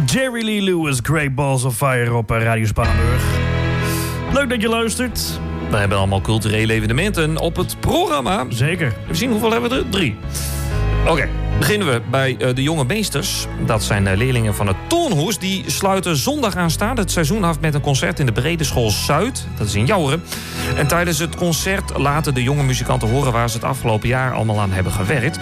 Jerry Lee Lewis, Great Balls of Fire op Radio Spannenburg. Leuk dat je luistert. We hebben allemaal culturele evenementen op het programma. Zeker. Even zien, hoeveel hebben we er? 3. Oké, beginnen we bij de jonge meesters. Dat zijn leerlingen van het Toornhoes. Die sluiten zondag aanstaande het seizoen af met een concert in de Brede School Zuid. Dat is in Jouweren. En tijdens het concert laten de jonge muzikanten horen waar ze het afgelopen jaar allemaal aan hebben gewerkt.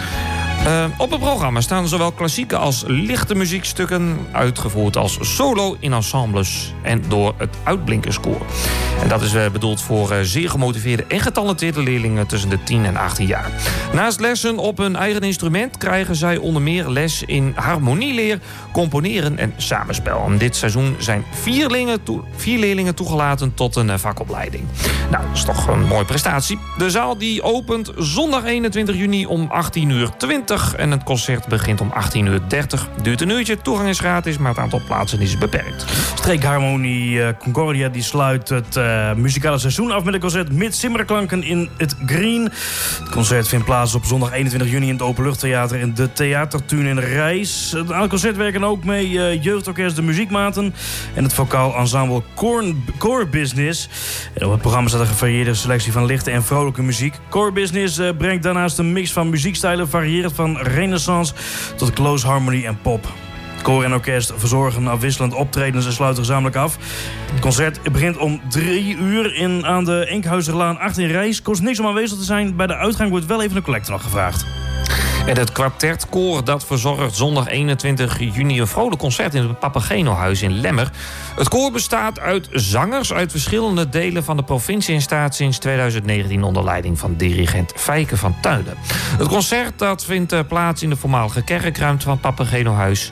Op het programma staan zowel klassieke als lichte muziekstukken, uitgevoerd als solo in ensembles en door het Uitblinkerskoor. En dat is bedoeld voor zeer gemotiveerde en getalenteerde leerlingen tussen de 10 en 18 jaar. Naast lessen op hun eigen instrument krijgen zij onder meer les in harmonieleer, componeren en samenspel. En dit seizoen zijn 4 leerlingen toegelaten tot een vakopleiding. Nou, dat is toch een mooie prestatie. De zaal die opent zondag 21 juni om 18:20 en het concert begint om 18:30. Duurt een uurtje, toegang is gratis, maar het aantal plaatsen is beperkt. Streekharmonie Concordia die sluit het muzikale seizoen af met een concert Midsimmerklanken in het Green. Het concert vindt plaats op zondag 21 juni in het Openluchttheater in de Theatertuin in Rijs. Aan het concert werken ook mee jeugdorkest De Muziekmaten en het vocaal ensemble Core Business. En op het programma staat een gevarieerde selectie van lichte en vrolijke muziek. Core Business brengt daarnaast een mix van muziekstijlen, varierend van renaissance tot close harmony en pop. Koor en orkest verzorgen afwisselend optredens en sluiten gezamenlijk af. Het concert begint om 3 uur aan de Enkhuizerlaan 8 in Rijs. Kost niks om aanwezig te zijn. Bij de uitgang wordt wel even een collecte nog gevraagd. En het kwartetkoor dat verzorgt zondag 21 juni een vrolijk concert in het Papageno-huis in Lemmer. Het koor bestaat uit zangers uit verschillende delen van de provincie en staat sinds 2019 onder leiding van dirigent Fijke van Tuinen. Het concert dat vindt plaats in de voormalige kerkruimte van het Papageno-huis.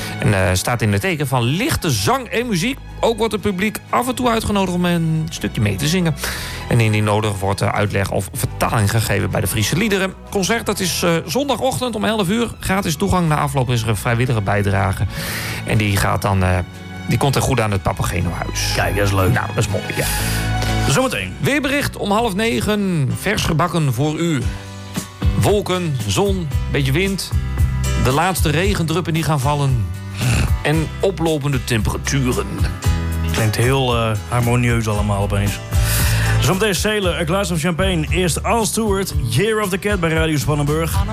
En staat in het teken van lichte zang en muziek. Ook wordt het publiek af en toe uitgenodigd om een stukje mee te zingen. En indien nodig wordt uitleg of vertaling gegeven bij de Friese liederen. Het concert dat is zondagochtend om 11 uur. Gratis toegang. Na afloop is er een vrijwillige bijdrage. En die komt er goed aan het Papageno-huis. Kijk, dat is leuk. Nou, dat is mooi, ja. Zometeen. Weerbericht om 8:30. Vers gebakken voor u. Wolken, zon, beetje wind. De laatste regendruppen die gaan vallen. En oplopende temperaturen. Klinkt heel harmonieus allemaal opeens. Zometeen Sailor, A Glass of Champagne. Eerst Al Stewart, Year of the Cat bij Radio Spannenburg.